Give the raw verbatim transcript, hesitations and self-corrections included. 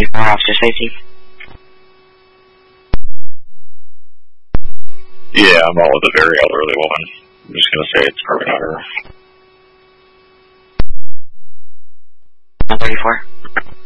thirty-four, officer safety. Yeah, I'm out with a very elderly woman. I'm just going to say it's probably not her. one thirty-four.